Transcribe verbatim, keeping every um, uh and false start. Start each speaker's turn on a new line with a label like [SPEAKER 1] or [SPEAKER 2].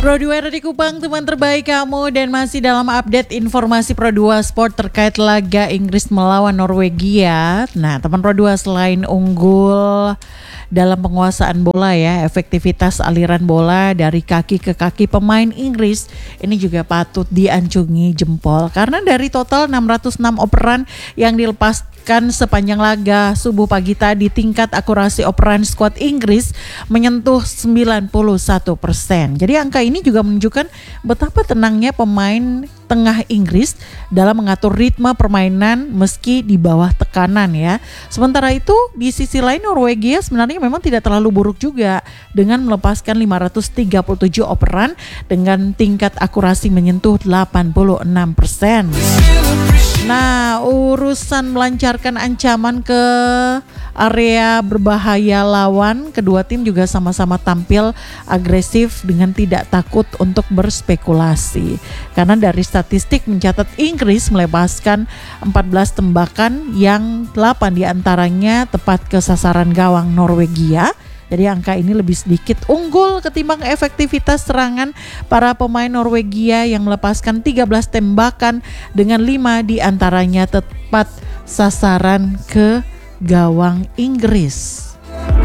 [SPEAKER 1] Pro dua dari Kupang, teman terbaik kamu, dan masih dalam update informasi Pro dua Sport terkait laga Inggris melawan Norwegia. Nah, teman Pro dua selain unggul dalam penguasaan bola ya, efektivitas aliran bola dari kaki ke kaki pemain Inggris ini juga patut diancungi jempol karena dari total enam ratus enam operan yang dilepaskan sepanjang laga subuh pagi tadi, tingkat akurasi operan skuad Inggris menyentuh sembilan puluh satu persen. Jadi angka ini juga menunjukkan betapa tenangnya pemain tengah Inggris dalam mengatur ritme permainan meski di bawah tekanan ya. Sementara itu di sisi lain Norwegia sebenarnya memang tidak terlalu buruk juga dengan melepaskan lima ratus tiga puluh tujuh operan dengan tingkat akurasi menyentuh delapan puluh enam persen. Nah, urusan melancarkan ancaman ke area berbahaya lawan, kedua tim juga sama-sama tampil agresif dengan tidak takut untuk berspekulasi. Karena dari statistik mencatat Inggris melepaskan empat belas tembakan yang delapan diantaranya tepat ke sasaran gawang Norwegia. Jadi angka ini lebih sedikit unggul ketimbang efektivitas serangan para pemain Norwegia yang melepaskan tiga belas tembakan dengan lima diantaranya tepat sasaran ke gawang Inggris.